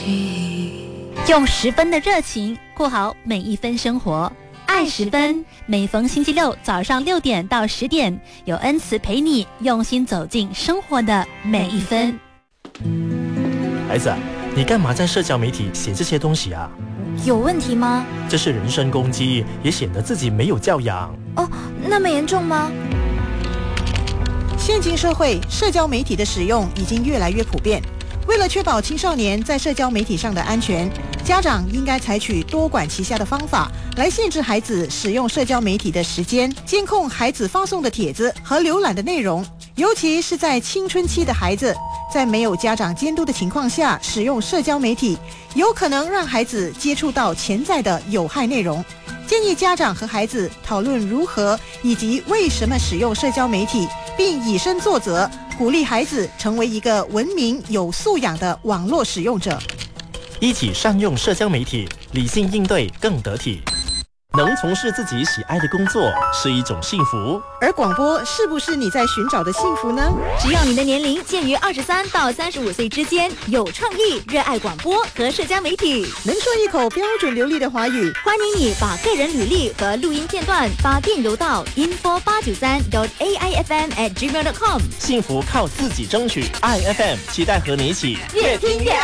用10分的热情过好每一分生活，爱10分。每逢星期六早上6点到10点，有恩慈陪你用心走进生活的每一分。 孩子，你干嘛在社交媒体写这些东西啊？ 有问题吗？ 这是人身攻击，也显得自己没有教养。 哦，那么严重吗？ 现今社会，社交媒体的使用已经越来越普遍。为了确保青少年在社交媒体上的安全，家长应该采取多管齐下的方法来限制孩子使用社交媒体的时间，监控孩子发送的帖子和浏览的内容。尤其是在青春期的孩子，在没有家长监督的情况下使用社交媒体，有可能让孩子接触到潜在的有害内容。建议家长和孩子讨论如何以及为什么使用社交媒体，并以身作则，鼓励孩子成为一个文明有素养的网络使用者。 一起善用社交媒体，理性应对更得体。能从事自己喜爱的工作是一种幸福， 而广播是不是你在寻找的幸福呢？ 只要你的年龄介于23到35岁之间，有创意，热爱广播和社交媒体， 能说一口标准流利的华语， 欢迎你把个人履历和录音片段发电邮到 info893.aifm@gmail.com。 幸福靠自己争取，爱 FM 期待和你一起越听越